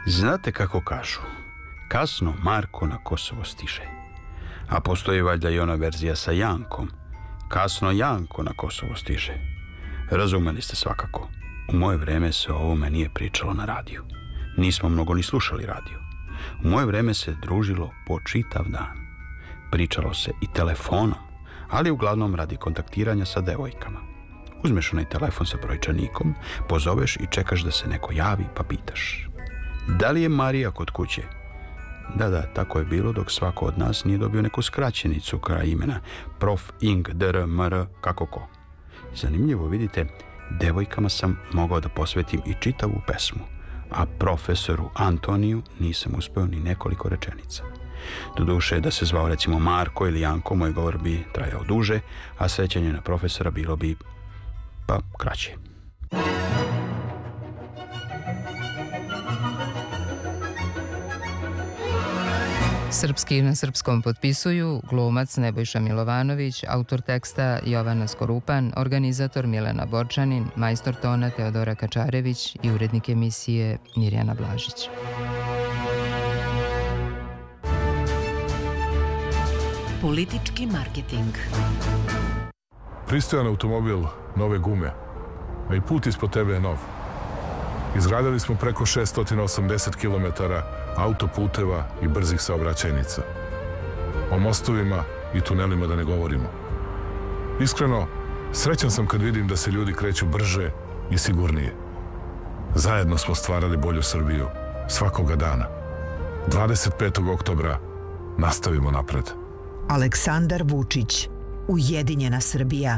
Znate kako kažu, kasno Marko na Kosovo stiže. A postoji valjda i ona verzija sa Jankom. Kasno Janko na Kosovo stiže. Razumeli ste svakako. U moje vreme se o ovome nije pričalo na radiju. Nismo mnogo ni slušali radio. U moje vreme se družilo po čitav dan. Pričalo se i telefonom, ali uglavnom radi kontaktiranja sa devojkama. Uzmeš onaj telefon sa brojčanikom, pozoveš i čekaš da se neko javi pa pitaš: da li je Marija kod kuće? Da, tako je bilo dok svako od nas nije dobio neku skraćenicu kraj imena Prof. Ing. Dr. Mr. kako ko. Zanimljivo, vidite, devojkama sam mogao da posvetim i čitavu pesmu, a profesoru Antoniju nisam uspeo ni nekoliko rečenica. Doduše, da se zvao recimo Marko ili Janko, moj govor bi trajao duže, a sećanje na profesora bilo bi, pa, kraće. Srpski na srpskom potpisuju glumac Nebojša Milovanović, autor teksta Jovana Skorupan, organizator Milena Borčanin, majstor tona Teodora Kačarević i urednik emisije Mirjana Blažić. Politički marketing. Pristojan automobil, nove gume, a i put ispod tebe je nov. Izgradili smo preko 680 km autoputeva i brzih saobraćajnica. O mostovima i tunelima da ne govorimo. Iskreno, srećan sam kad vidim da se ljudi kreću brže i sigurnije. Zajedno smo stvarali bolju Srbiju svakoga dana. 25. oktobra nastavimo napred. Aleksandar Vučić, Ujedinjena Srbija.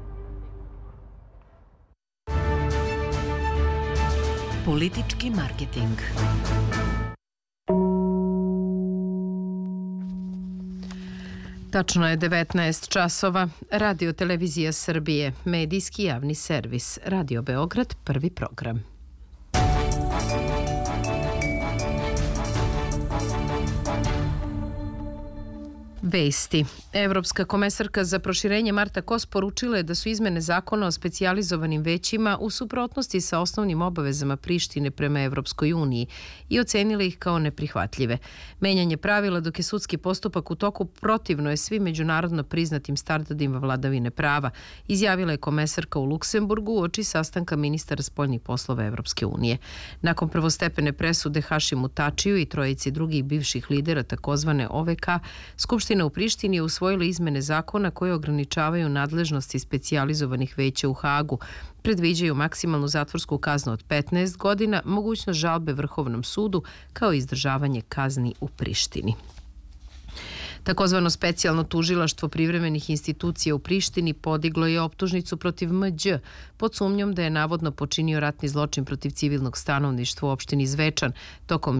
Politički marketing. Tačno je 19 časova. Radio Televizija Srbije, medijski javni servis. Radio Beograd, prvi program. Vesti. Evropska komesarka za proširenje Marta Kos poručila je da su izmene zakona o specijalizovanim većima u suprotnosti sa osnovnim obavezama Prištine prema Evropskoj uniji i ocenila ih kao neprihvatljive. Menjanje pravila dok je sudski postupak u toku protivno je svim međunarodno priznatim standardima vladavine prava, izjavila je komesarka u Luksemburgu uoči sastanka ministara spoljnih poslova Evropske unije. Nakon prvostepene presude Hašimu Tačiju i trojici drugih bivših lidera takozvane OVK, Skupština u Prištini je usvojila izmene zakona koje ograničavaju nadležnosti specijalizovanih veća u Hagu. Predviđaju maksimalnu zatvorsku kaznu od 15 godina, mogućnost žalbe Vrhovnom sudu kao i izdržavanje kazni u Prištini. Takozvano specijalno tužilaštvo privremenih institucija u Prištini podiglo je optužnicu protiv MĐ pod sumnjom da je navodno počinio ratni zločin protiv civilnog stanovništva u opštini Zvečan tokom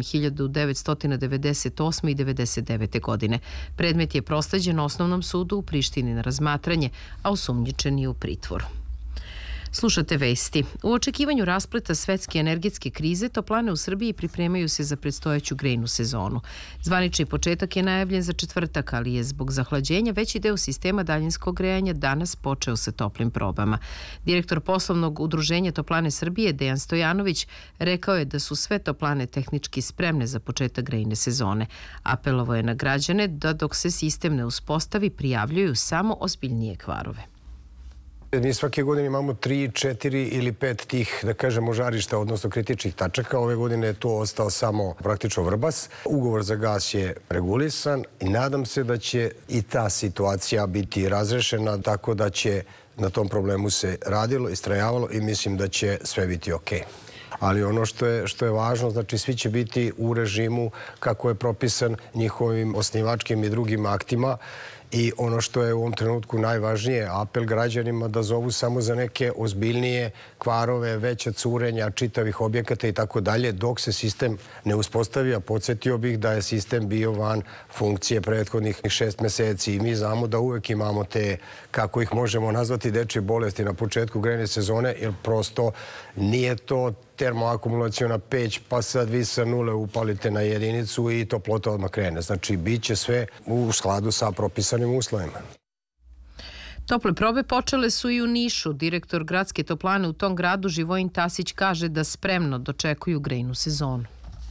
1998. i 1999. godine. Predmet je prosleđen Osnovnom sudu u Prištini na razmatranje, a osumnjičen je u pritvoru. Slušate vesti. U očekivanju raspleta svetske energetske krize, toplane u Srbiji pripremaju se za predstojeću grejnu sezonu. Zvanični početak je najavljen za četvrtak, ali je zbog zahlađenja veći deo sistema daljinskog grejanja danas počeo sa toplim probama. Direktor poslovnog udruženja Toplane Srbije, Dejan Stojanović, rekao je da su sve toplane tehnički spremne za početak grejne sezone. Apelovao je na građane da dok se sistem ne uspostavi, prijavljuju samo ozbiljnije kvarove. Mi svake godine imamo 3, 4 ili 5 tih, da kažemo, žarišta, odnosno kritičnih tačaka. Ove godine je to ostao samo praktično Vrbas. Ugovor za gas je regulisan i nadam se da će i ta situacija biti razrešena, tako da će na tom problemu se radilo, istrajavalo i mislim da će sve biti okej. Ali ono što je važno, znači svi će biti u režimu kako je propisan njihovim osnivačkim i drugim aktima. I ono što je u ovom trenutku najvažnije, apel građanima da zovu samo za neke ozbiljnije kvarove, veća curenja čitavih objekata i tako dalje, dok se sistem ne uspostavi, a podsjetio bih da je sistem bio van funkcije prethodnih 6 meseci i mi znamo da uvek imamo te, kako ih možemo nazvati, dečje bolesti na početku grejne sezone, jer prosto nije to termoakumulaciona peć, pa sad vi sa nule upalite na jedinicu i toplota odmah krene. Znači, bit će sve u skladu sa propisanim uslovima. Tople probe počele su i u Nišu. Direktor gradske toplane u tom gradu, Živojin Tasić, kaže da spremno dočekuju grejnu sezonu.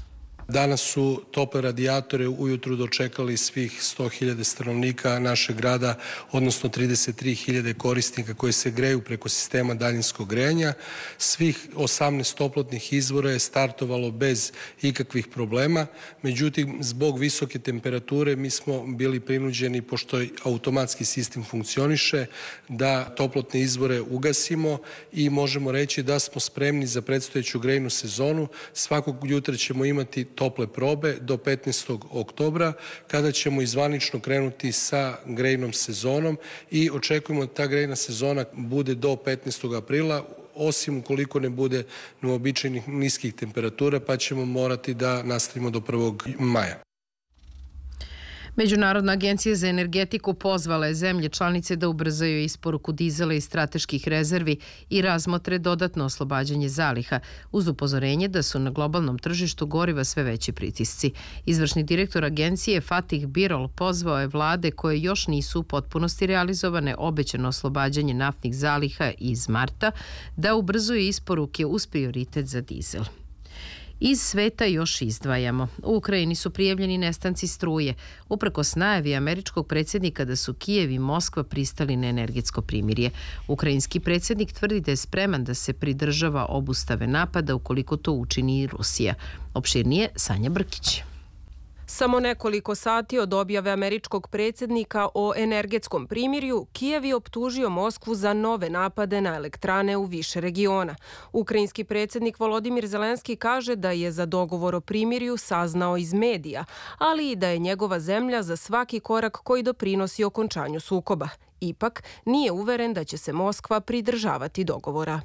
Danas su tople radijatore ujutru dočekali svih 100.000 stanovnika našeg grada, odnosno 33.000 korisnika koji se greju preko sistema daljinskog grejanja. Svih 18 toplotnih izvora je startovalo bez ikakvih problema. Međutim, zbog visoke temperature mi smo bili prinuđeni, pošto automatski sistem funkcioniše, da toplotne izvore ugasimo i možemo reći da smo spremni za predstojeću grejnu sezonu. Svakog jutra ćemo imati tople probe do 15. oktobra, kada ćemo zvanično krenuti sa grejnom sezonom i očekujemo da ta grejna sezona bude do 15. aprila, osim ukoliko ne bude neuobičajenih niskih temperatura, pa ćemo morati da nastavimo do 1. maja. Međunarodna agencija za energetiku pozvala je zemlje članice da ubrzaju isporuku dizela iz strateških rezervi i razmotre dodatno oslobađanje zaliha, uz upozorenje da su na globalnom tržištu goriva sve veći pritisci. Izvršni direktor agencije Fatih Birol pozvao je vlade koje još nisu u potpunosti realizovane obećano oslobađanje naftnih zaliha iz marta da ubrzuju isporuke uz prioritet za dizel. Iz sveta još izdvajamo. U Ukrajini su prijavljeni nestanci struje. Uprkos najavi američkog predsjednika da su Kijev i Moskva pristali na energetsko primirje. Ukrajinski predsjednik tvrdi da je spreman da se pridržava obustave napada ukoliko to učini i Rusija. Opširnije Sanja Brkić. Samo nekoliko sati od objave američkog predsjednika o energetskom primirju, Kijev je optužio Moskvu za nove napade na elektrane u više regiona. Ukrajinski predsjednik Volodimir Zelenski kaže da je za dogovor o primirju saznao iz medija, ali i da je njegova zemlja za svaki korak koji doprinosi okončanju sukoba. Ipak, nije uveren da će se Moskva pridržavati dogovora.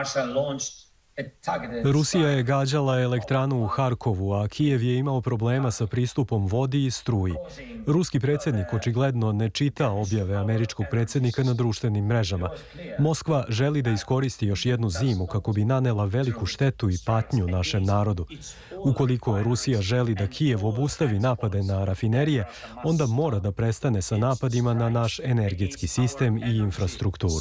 Rusija je gađala elektranu u Harkovu, a Kijev je imao problema sa pristupom vodi i struji. Ruski predsjednik očigledno ne čita objave američkog predsjednika na društvenim mrežama. Moskva želi da iskoristi još jednu zimu kako bi nanela veliku štetu i patnju našem narodu. Ukoliko Rusija želi da Kijev obustavi napade na rafinerije, onda mora da prestane sa napadima na naš energetski sistem i infrastrukturu.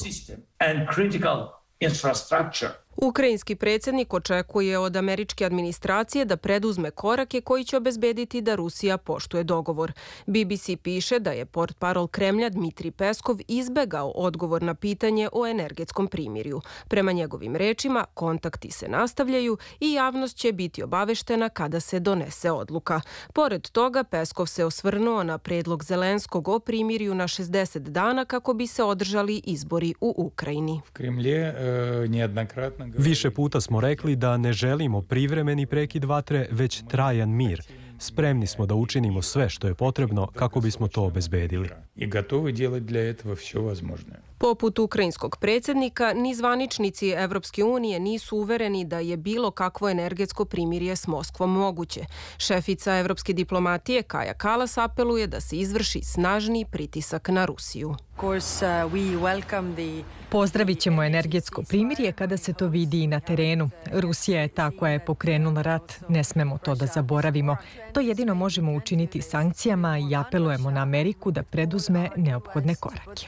Ukrajinski predsjednik očekuje od američke administracije da preduzme korake koji će obezbediti da Rusija poštuje dogovor. BBC piše da je portparol Kremlja Dmitrij Peskov izbegao odgovor na pitanje o energetskom primirju. Prema njegovim rečima, kontakti se nastavljaju i javnost će biti obaveštena kada se donese odluka. Pored toga, Peskov se osvrnuo na predlog Zelenskog o primirju na 60 dana kako bi se održali izbori u Ukrajini. Više puta smo rekli da ne želimo privremeni prekid vatre, već trajan mir. Spremni smo da učinimo sve što je potrebno kako bismo to obezbedili. Poput ukrajinskog predsjednika, ni zvaničnici Evropske unije nisu uvereni da je bilo kakvo energetsko primirje s Moskvom moguće. Šefica evropske diplomatije Kaja Kalas apeluje da se izvrši snažniji pritisak na Rusiju. Pozdravit ćemo energetsko primirje kada se to vidi i na terenu. Rusija je ta koja je pokrenula rat, ne smemo to da zaboravimo. To jedino možemo učiniti sankcijama i apelujemo na Ameriku da preduzme neophodne korake.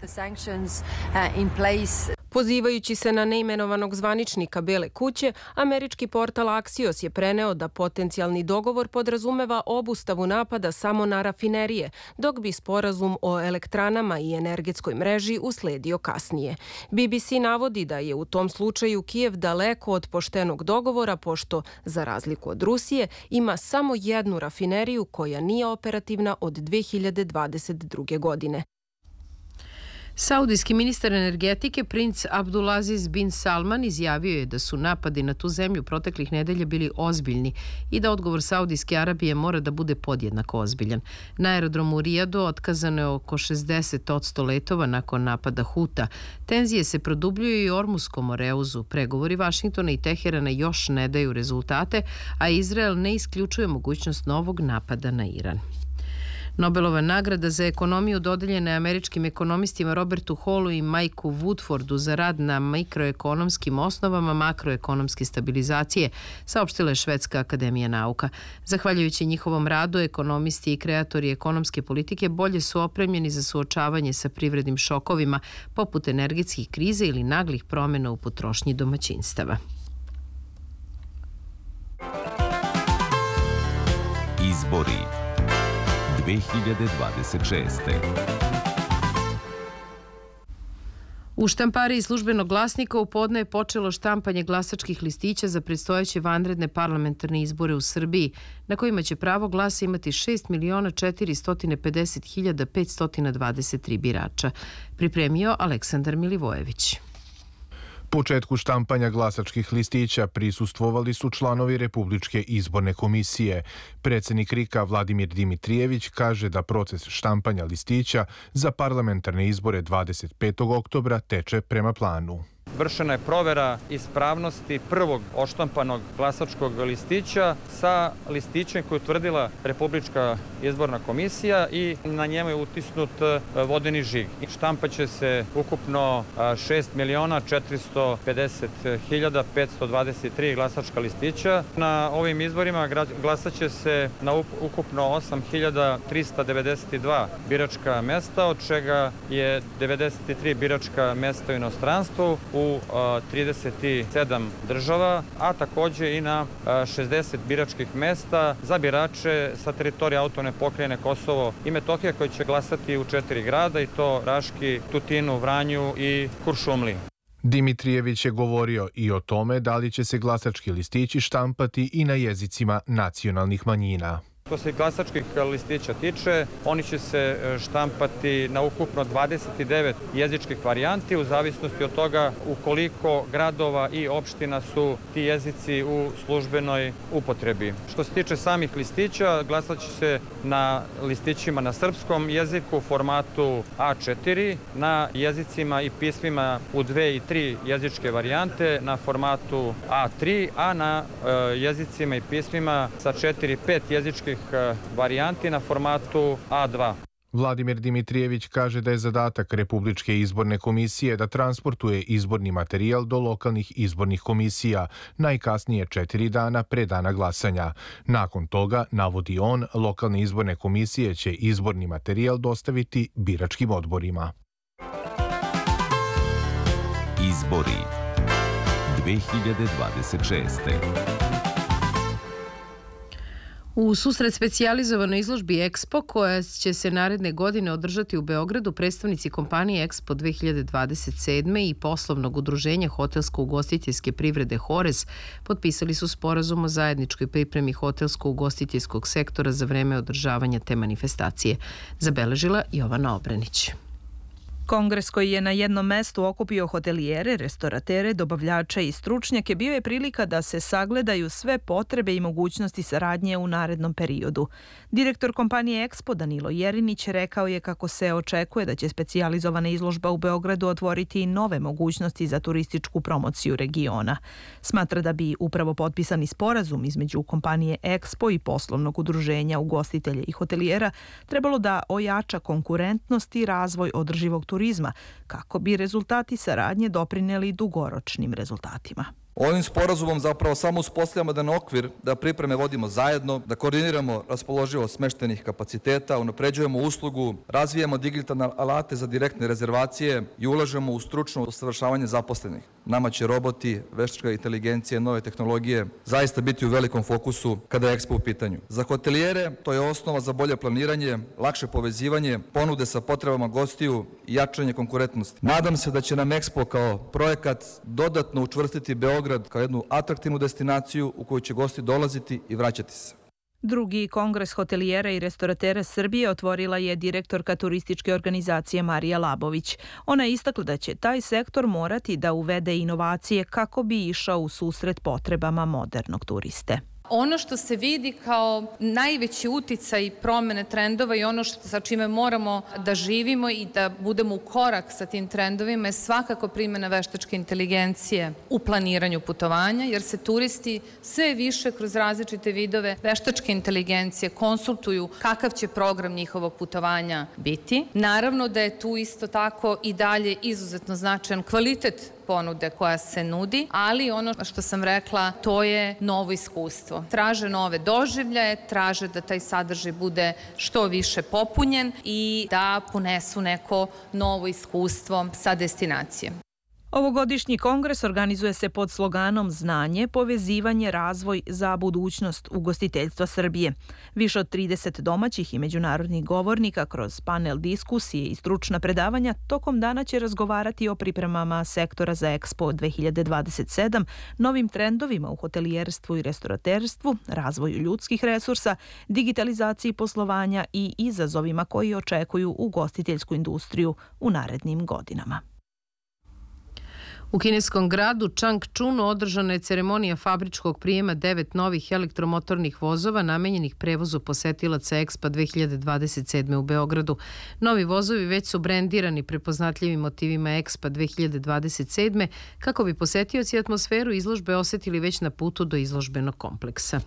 Pozivajući se na neimenovanog zvaničnika Bele kuće, američki portal Axios je preneo da potencijalni dogovor podrazumeva obustavu napada samo na rafinerije, dok bi sporazum o elektranama i energetskoj mreži usledio kasnije. BBC navodi da je u tom slučaju Kijev daleko od poštenog dogovora, pošto, za razliku od Rusije, ima samo jednu rafineriju koja nije operativna od 2022. godine. Saudijski ministar energetike princ Abdulaziz bin Salman izjavio je da su napadi na tu zemlju proteklih nedelja bili ozbiljni i da odgovor Saudijske Arabije mora da bude podjednako ozbiljan. Na aerodromu u Rijadu otkazano je oko 60% letova nakon napada Huta. Tenzije se produbljuju i u Ormuskom moreuzu. Pregovori Vašingtona i Teherana još ne daju rezultate, a Izrael ne isključuje mogućnost novog napada na Iran. Nobelova nagrada za ekonomiju dodeljena je američkim ekonomistima Robertu Hallu i Mikeu Woodfordu za rad na mikroekonomskim osnovama makroekonomske stabilizacije, saopštila je Švedska akademija nauka. Zahvaljujući njihovom radu, ekonomisti i kreatori ekonomske politike bolje su opremljeni za suočavanje sa privrednim šokovima, poput energetskih kriza ili naglih promjena u potrošnji domaćinstava. Izbori 2026. U štampariji Službenog glasnika u podne je počelo štampanje glasačkih listića za predstojeće vanredne parlamentarne izbore u Srbiji, na kojima će pravo glasa imati 6.450.523 birača. Pripremio Aleksandar Milivojević. Početku štampanja glasačkih listića prisustvovali su članovi Republičke izborne komisije. Predsednik RIK-a Vladimir Dimitrijević kaže da proces štampanja listića za parlamentarne izbore 25. oktobra teče prema planu. Vršena je provera ispravnosti prvog odštampanog glasačkog listića sa listićem koji je utvrdila Republička izborna komisija i na njemu je utisnut vodeni žig. Štampaće se ukupno 6.450.523 glasačka listića. Na ovim izborima glasaće se na ukupno 8.392 biračka mesta, od čega je 93 biračka mesta u inostranstvu, u 37 država, a takođe i na 60 biračkih mesta za birače sa teritorije autonomne pokrajine Kosovo i Metohija, koji će glasati u 4 grada, i to Raški, Tutinu, Vranju i Kuršumliji. Dimitrijević je govorio i o tome da li će se glasački listići štampati i na jezicima nacionalnih manjina. Što se glasačkih listića tiče, oni će se štampati na ukupno 29 jezičkih varijanti u zavisnosti od toga u koliko gradova i opština su ti jezici u službenoj upotrebi. Što se tiče samih listića, glasat će se na listićima na srpskom jeziku u formatu A4, na jezicima i pismima u 2 i 3 jezičke varijante na formatu A3, a na jezicima i pismima sa 4 i 5 jezičkih varijanti na formatu A2. Vladimir Dimitrijević kaže da je zadatak Republičke izborne komisije da transportuje izborni materijal do lokalnih izbornih komisija, najkasnije 4 dana pre dana glasanja. Nakon toga, navodi on, lokalne izborne komisije će izborni materijal dostaviti biračkim odborima. Izbori 2026. U susret specijalizovanoj izložbi Expo, koja će se naredne godine održati u Beogradu, predstavnici kompanije Expo 2027. i poslovnog udruženja hotelsko-ugostiteljske privrede Horez potpisali su sporazum o zajedničkoj pripremi hotelsko-ugostiteljskog sektora za vreme održavanja te manifestacije. Zabeležila Jovana Obrenić. Kongres koji je na jednom mestu okupio hotelijere, restoratere, dobavljače i stručnjake bio je prilika da se sagledaju sve potrebe i mogućnosti saradnje u narednom periodu. Direktor kompanije Expo Danilo Jerinić rekao je kako se očekuje da će specijalizovana izložba u Beogradu otvoriti i nove mogućnosti za turističku promociju regiona. Smatra da bi upravo potpisani sporazum između kompanije Expo i poslovnog udruženja ugostitelja i hotelijera trebalo da ojača konkurentnost i razvoj održivog turizma, kako bi rezultati saradnje doprineli dugoročnim rezultatima. Ovim sporazumom zapravo samo uspostavljamo jedan okvir da pripreme vodimo zajedno, da koordiniramo raspoloživost smeštenih kapaciteta, unapređujemo uslugu, razvijamo digitalne alate za direktne rezervacije i ulažemo u stručno usavršavanje zaposlenih. Nama će roboti, veštačka inteligencija, nove tehnologije zaista biti u velikom fokusu kada je Expo u pitanju. Za hotelijere to je osnova za bolje planiranje, lakše povezivanje, ponude sa potrebama gostiju i jačanje konkurentnosti. Nadam se da će nam Expo kao projekat dodatno učvrstiti Beograd kao jednu atraktivnu destinaciju u koju će gosti dolaziti i vraćati se. Drugi kongres hotelijera i restoratera Srbije otvorila je direktorka turističke organizacije Marija Labović. Ona je istakla da će taj sektor morati da uvede inovacije kako bi išao u susret potrebama modernog turiste. Ono što se vidi kao najveći uticaj promene trendova i ono sa čime moramo da živimo i da budemo u korak sa tim trendovima je svakako primjena veštačke inteligencije u planiranju putovanja, jer se turisti sve više kroz različite vidove veštačke inteligencije konsultuju kakav će program njihovog putovanja biti. Naravno da je tu isto tako i dalje izuzetno značajan kvalitet ponude koja se nudi, ali ono što sam rekla, to je novo iskustvo. Traže nove doživljaje, traže da taj sadržaj bude što više popunjen i da ponesu neko novo iskustvo sa destinacije. Ovogodišnji kongres organizuje se pod sloganom Znanje, povezivanje, razvoj za budućnost ugostiteljstva Srbije. Više od 30 domaćih i međunarodnih govornika kroz panel diskusije i stručna predavanja tokom dana će razgovarati o pripremama sektora za Expo 2027, novim trendovima u hotelijerstvu i restoraterstvu, razvoju ljudskih resursa, digitalizaciji poslovanja i izazovima koji očekuju ugostiteljsku industriju u narednim godinama. U kineskom gradu Changchunu održana je ceremonija fabričkog prijema 9 novih elektromotornih vozova namenjenih prevozu posetilaca Expo 2027. u Beogradu. Novi vozovi već su brendirani prepoznatljivim motivima Expo 2027. kako bi posetioci atmosferu izložbe osetili već na putu do izložbenog kompleksa.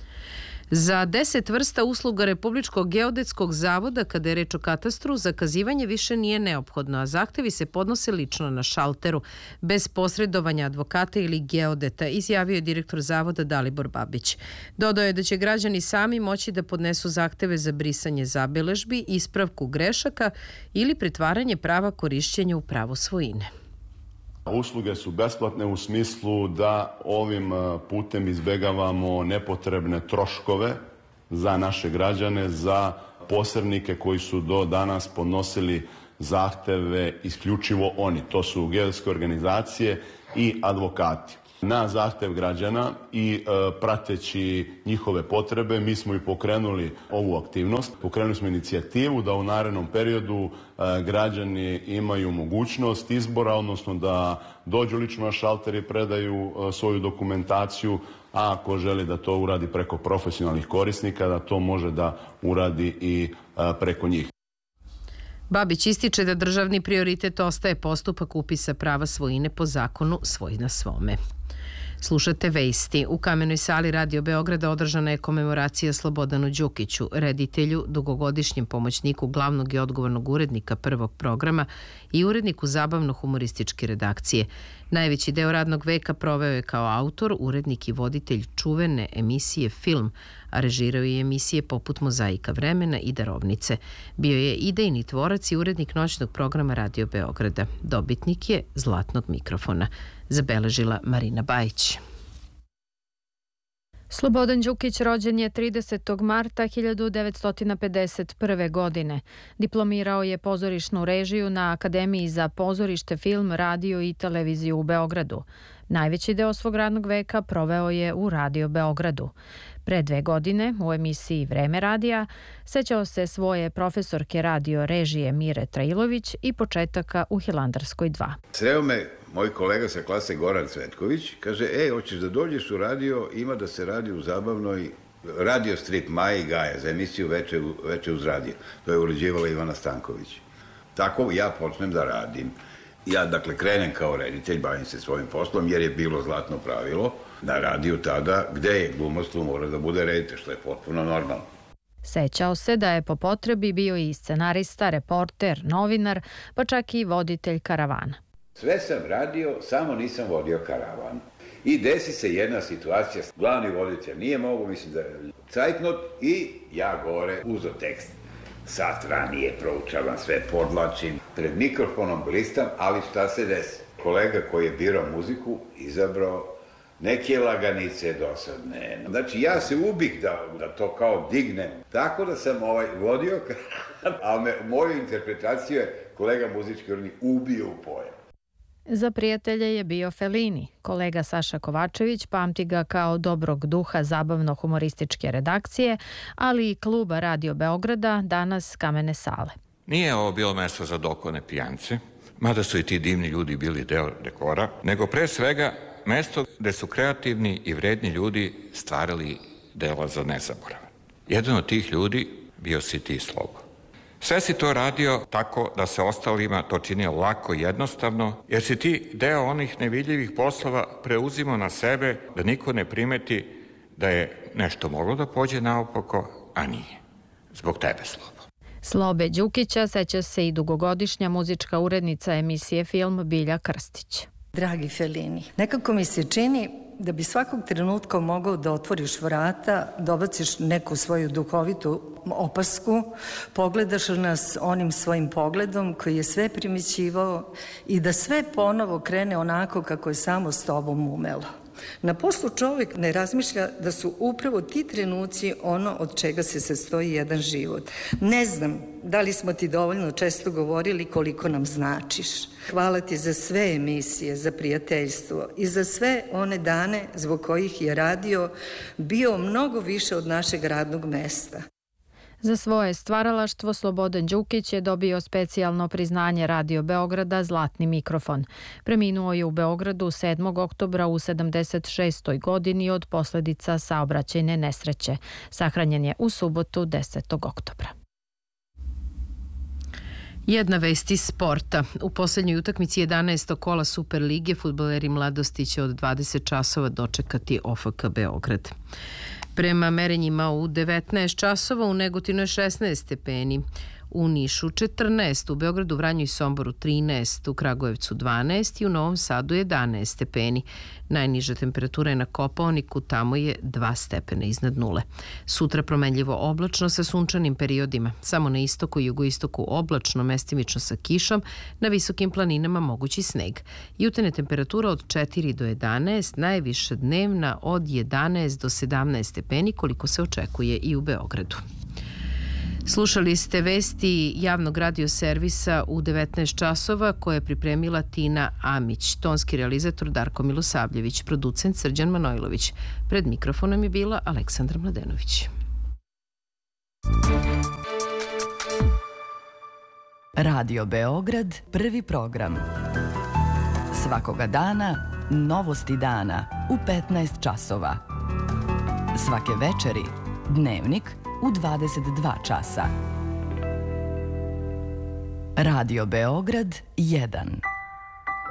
Za 10 vrsta usluga Republičkog geodetskog zavoda, kada je reč o katastru, zakazivanje više nije neophodno, a zahtevi se podnose lično na šalteru, bez posredovanja advokata ili geodeta, izjavio je direktor zavoda Dalibor Babić. Dodao je da će građani sami moći da podnesu zahteve za brisanje zabeležbi, ispravku grešaka ili pretvaranje prava korišćenja u pravo svojine. Usluge su besplatne u smislu da ovim putem izbegavamo nepotrebne troškove za naše građane, za posrednike koji su do danas podnosili zahteve isključivo oni. To su geodetske organizacije i advokati. Na zahtev građana i prateći njihove potrebe, mi smo i pokrenuli ovu aktivnost. Pokrenuli smo inicijativu da u narednom periodu građani imaju mogućnost izbora, odnosno da dođu lično na šalter i predaju svoju dokumentaciju, a ako želi da to uradi preko profesionalnih korisnika, da to može da uradi i preko njih. Babić ističe da državni prioritet ostaje postupak upisa prava svojine po zakonu Svoj na svome. Slušate Vesti. U Kamenoj sali Radio Beograda održana je komemoracija Slobodanu Đukiću, reditelju, dugogodišnjem pomoćniku glavnog i odgovornog urednika Prvog programa i uredniku zabavno-humorističke redakcije. Najveći deo radnog veka proveo je kao autor, urednik i voditelj čuvene emisije Film, a režirao je emisije poput Mozaika vremena i Darovnice. Bio je idejni tvorac i urednik noćnog programa Radio Beograda. Dobitnik je Zlatnog mikrofona, zabeležila Marina Bajić. Slobodan Đukić rođen je 30. marta 1951. godine. Diplomirao je pozorišnu režiju na Akademiji za pozorište, film, radio i televiziju u Beogradu. Najveći deo svog radnog veka proveo je u Radio Beogradu. Pre 2 godine u emisiji Vreme radija sećao se svoje profesorke radio režije Mire Trailović i početaka u Hilandarskoj 2. Sreo me moj kolega sa klase Goran Cvetković, kaže, hoćeš da dođeš u radio, ima da se radi u zabavnoj radio strip Maja i Gaja za emisiju Veče uz radio. To je uređivala Ivana Stanković. Tako ja počnem da radim. Ja, dakle, krenem kao reditelj, bavim se svojim poslom, jer je bilo zlatno pravilo na radiju tada, gde je glumstvo mora da bude reditelj, što je potpuno normalno. Sećao se da je po potrebi bio i scenarista, reporter, novinar, pa čak i voditelj karavana. Sve sam radio, samo nisam vodio karavan. I desi se jedna situacija, glavni voditelj nije mogo, mislim da je cajtnot, i ja gore uzo tekst. Sat ranije proučavam sve, podlačim, pred mikrofonom blistam, ali šta se desi? Kolega koji je birao muziku izabrao neke laganice dosadne. Znači, ja se ubih da to kao dignem. Tako da sam vodio, ali moju interpretaciju je kolega muzički urednik ubio u pojam. Za prijatelje je bio Fellini. Kolega Saša Kovačević pamti ga kao dobrog duha zabavno-humorističke redakcije, ali i kluba Radio Beograda, danas Kamene sale. Nije ovo bilo mesto za dokone pijance, mada su i ti divni ljudi bili deo dekora, nego pre svega mesto gde su kreativni i vredni ljudi stvarali dela za nezaborav. Jedan od tih ljudi bio si ti, Slobo. Sve si to radio tako da se ostalima to činio lako i jednostavno, jer si ti deo onih nevidljivih poslova preuzimao na sebe da niko ne primeti da je nešto moglo da pođe naopako, a nije. Zbog tebe, Slobo. Slobe Đukića seća se i dugogodišnja muzička urednica emisije Film Bilja Krstić. Dragi Fellini, nekako mi se čini da bi svakog trenutka mogao da otvoriš vrata, dobaciš neku svoju duhovitu opasku, pogledaš nas onim svojim pogledom koji je sve primećivao i da sve ponovo krene onako kako je samo s tobom umelo. Na poslu čovjek ne razmišlja da su upravo ti trenuci ono od čega se sastoji jedan život. Ne znam da li smo ti dovoljno često govorili koliko nam značiš. Hvala ti za sve emisije, za prijateljstvo i za sve one dane zbog kojih je radio bio mnogo više od našeg radnog mesta. Za svoje stvaralaštvo Slobodan Đukić je dobio specijalno priznanje Radio Beograda Zlatni mikrofon. Preminuo je u Beogradu 7. oktobra u 76. godini od posledica saobraćajne nesreće. Sahranjen je u subotu 10. oktobra. Jedna vest iz sporta. U posljednjoj utakmici 11. kola Superlige fudbaleri Mladosti će od 20 časova dočekati OFK Beograd. Prema merenjima u 19 časova u Negotinu je 16 stepeni, u Nišu 14, u Beogradu, Vranju i Somboru 13, u Kragujevcu 12 i u Novom Sadu 11 stepeni. Najniža temperatura je na Kopaoniku, tamo je 2 stepena iznad nule. Sutra promenljivo oblačno sa sunčanim periodima. Samo na istoku i jugoistoku oblačno, mestimično sa kišom, na visokim planinama mogući sneg. Jutarnja temperatura od 4 do 11, najviša dnevna od 11 do 17 stepeni, koliko se očekuje i u Beogradu. Slušali ste vesti javnog radioservisa u 19 časova koje je pripremila Tina Amić, tonski realizator Darko Milosavljević, producent Srđan Manojlović. Pred mikrofonom je bila Aleksandra Mladenović. Radio Beograd, prvi program. Svakoga dana, novosti dana u 15 časova. Svake večeri, dnevnik u 22 časa. Radio Beograd 1.